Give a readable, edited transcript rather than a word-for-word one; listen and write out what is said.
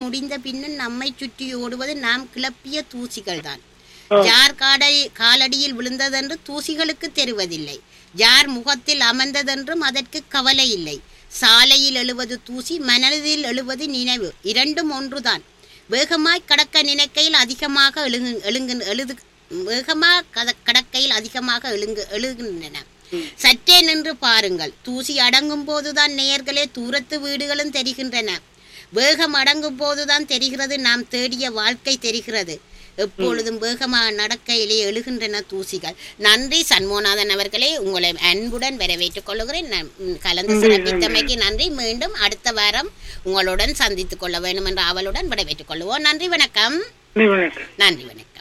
முடிந்த பின்னும் நம்மை சுற்றி ஓடுவது நாம் கிளப்பிய தூசிகள் தான். யார் காலடியில் விழுந்ததென்று தூசிகளுக்கு தெரிவதில்லை. யார் முகத்தில் அமர்ந்ததென்றும் அதற்கு கவலை இல்லை. சாலையில் எழுவது தூசி, மனதில் எழுவது நினைவு, இரண்டும் ஒன்றுதான். வேகமாய் கடக்க நினைக்கையில் அதிகமாக எழுகின்றன. சற்றே நின்று பாருங்கள். தூசி அடங்கும் போதுதான் நேயர்களே தூரத்து வீடுகளும் தெரிகின்றன. வேகம் அடங்கும் போதுதான் தெரிகிறது நாம் தேடிய வாழ்க்கை தெரிகிறது. எப்பொழுதும் வேகமாக நடக்கையிலே எழுகின்றன தூசிகள். நன்றி சண்முகநாதன் அவர்களே, உங்களை அன்புடன் வரவேற்றுக் கொள்கிறேன். கலந்து சிறப்பித்தமைக்கு நன்றி. மீண்டும் அடுத்த வாரம் உங்களுடன் சந்தித்துக் கொள்ள வேண்டும் என்ற ஆவலுடன் வரவேற்றுக் கொள்வோம். நன்றி, வணக்கம். நன்றி, வணக்கம்.